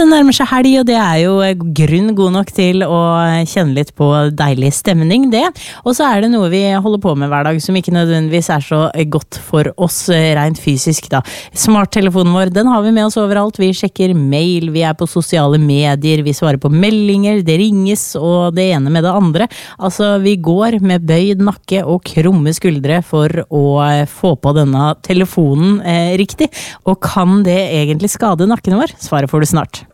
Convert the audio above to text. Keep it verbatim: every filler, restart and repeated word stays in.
det nærmer seg helg, og det er jo grunn god nok til å kjenne litt på deilig stemning, det. Og så er det noe vi holder på med hver dag som ikke nødvendigvis er så godt for oss rent fysisk, da. Smarttelefonen vår, den har vi med oss overalt. Vi sjekker mail, vi er på sosiale medier, vi svarer på meldinger, det ringes, og det ene med det andre. Altså, vi går med bøyd nakke og krumme skuldre for å få på denne telefonen eh, riktig. Og kan det egentlig skade nakken vår? Svaret får du snart.